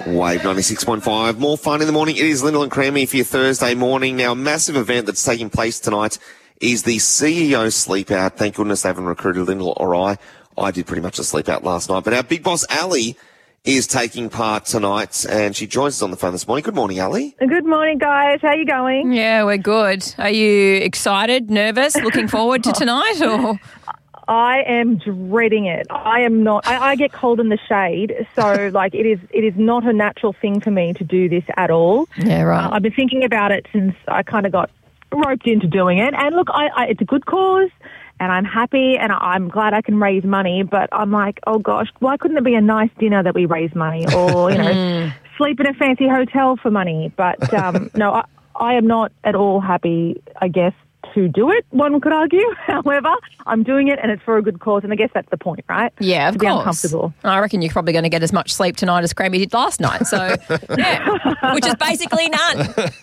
Wave 96.5. More fun in the morning. It is Lyndall and Crammy for your Thursday morning. Now, a massive event that's taking place tonight is the CEO Sleep Out. Thank goodness they haven't recruited Lyndall or I. I did pretty much a sleep out last night. But our big boss, Ali, is taking part tonight, and she joins us on the phone this morning. Good morning, Ali. Good morning, guys. How are you going? Yeah, we're good. Are you excited, nervous, looking forward to tonight? Or I am dreading it. I am not. I get cold in the shade, so it is not a natural thing for me to do this at all. Yeah, right. I've been thinking about it since I kind of got roped into doing it, and look, it's a good cause. And I'm happy and I'm glad I can raise money, but I'm like, oh gosh, why couldn't it be a nice dinner that we raise money or, sleep in a fancy hotel for money? But no, I am not at all happy, I guess, to do it, one could argue. However, I'm doing it and it's for a good cause, and I guess that's the point, right? Yeah, of to course. Be uncomfortable. I reckon you're probably going to get as much sleep tonight as Crammy did last night, so yeah, which is basically none.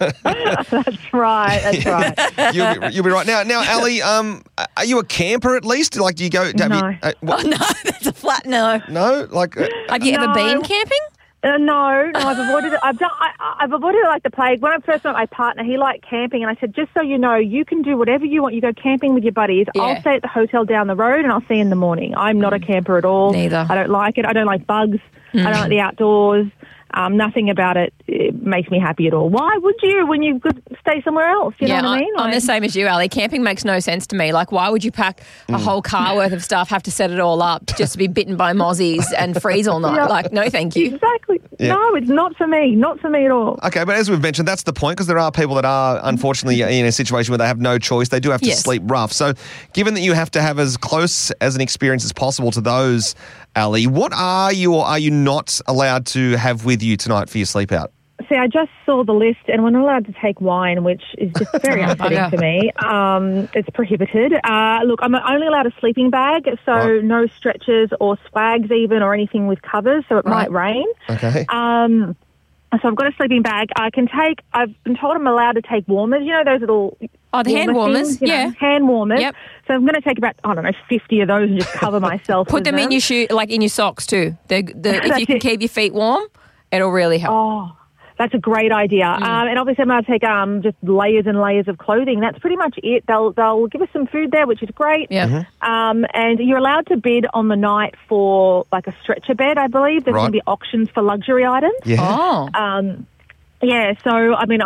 That's right. You'll be right. Now, Ali, are you a camper at least? Like, do you go? No. Oh, no, that's a flat no. No? Have you ever been camping? No, I've avoided it. I've avoided it like the plague. When I first met my partner, he liked camping, and I said, just so you know, you can do whatever you want. You go camping with your buddies. Yeah. I'll stay at the hotel down the road, and I'll see you in the morning. I'm not a camper at all. Neither. I don't like it. I don't like bugs. I don't like the outdoors. Nothing about it makes me happy at all. Why would you when you could stay somewhere else? You know what I mean? I'm the same as you, Ali. Camping makes no sense to me. Like, why would you pack a whole car worth of stuff, have to set it all up just to be bitten by mozzies and freeze all night? Like, no, thank you. Exactly. Yeah. No, it's not for me. Not for me at all. Okay, but as we've mentioned, that's the point, because there are people that are, unfortunately, in a situation where they have no choice. They do have to sleep rough. So given that you have to have as close as an experience as possible to those, Ali, what are you or are you not allowed to have with you tonight for your sleep out? See, I just saw the list, and we're not allowed to take wine, which is just very upsetting for me. It's prohibited. Look, I'm only allowed a sleeping bag, so no stretchers or swags even or anything with covers, so it might rain. Okay. So I've got a sleeping bag. I've been told I'm allowed to take warmers. You know those little... Oh, the hand warmers, hand warmers. Yep. So I'm going to take about, 50 of those and just cover myself. Put them in your shoe, like in your socks too. If you can keep your feet warm, it'll really help. Oh, that's a great idea. And obviously I'm going to take just layers and layers of clothing. That's pretty much it. They'll give us some food there, which is great. Yeah. And you're allowed to bid on the night for like a stretcher bed, I believe. There's going to be auctions for luxury items. Yeah. Oh. Yeah, so, I mean,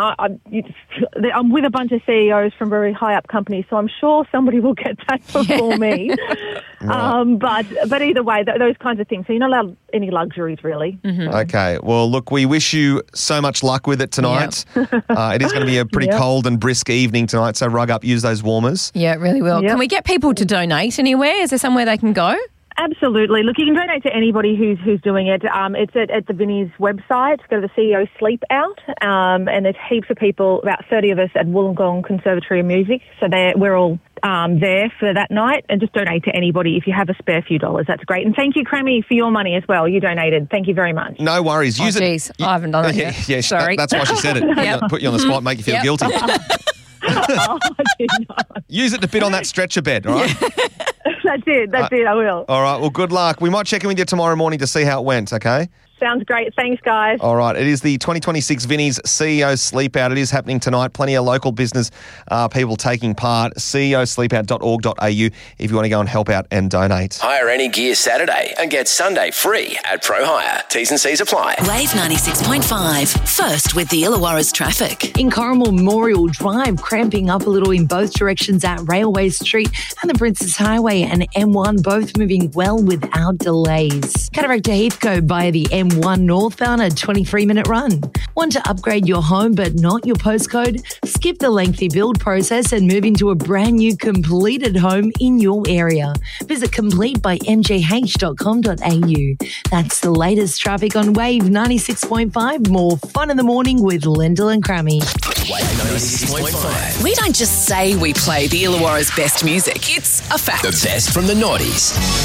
I'm with a bunch of CEOs from very high-up companies, so I'm sure somebody will get that before me. But either way, those kinds of things. So you're not allowed any luxuries, really. Mm-hmm. Okay. Well, look, we wish you so much luck with it tonight. Yep. It is going to be a pretty cold and brisk evening tonight, so rug up, use those warmers. Yeah, it really will. Yep. Can we get people to donate anywhere? Is there somewhere they can go? Absolutely. Look, you can donate to anybody who's doing it. It's at the Vinnie's website. Go to the CEO Sleep Out, and there's heaps of people, about 30 of us at Wollongong Conservatory of Music. So we're all there for that night, and just donate to anybody if you have a spare few dollars. That's great. And thank you, Crammy, for your money as well. You donated. Thank you very much. No worries. Use it. I haven't done it yet. Yeah, sorry. That's why she said it. Put you on the spot, make you feel guilty. I did not. Use it to bid on that stretcher bed, all right? That's it. I will. All right. Well, good luck. We might check in with you tomorrow morning to see how it went, okay? Sounds great. Thanks, guys. All right. It is the 2026 Vinnie's CEO Sleep Out. It is happening tonight. Plenty of local business people taking part. ceosleepout.org.au if you want to go and help out and donate. Hire any gear Saturday and get Sunday free at Pro Hire. T's and C's apply. Wave 96.5. First with the Illawarra's traffic. In Corrimal Memorial Drive, cramping up a little in both directions at Railway Street and the Princess Highway and M1, both moving well without delays. Cataract to Heathcote via the M1 northbound, a 23-minute run. Want to upgrade your home but not your postcode? Skip the lengthy build process and move into a brand new completed home in your area. Visit completebymgh.com.au. That's the latest traffic on Wave 96.5. More fun in the morning with Lyndall and Crammy. Wave 96.5. We don't just say we play the Illawarra's best music. It's a fact. The best from the noughties.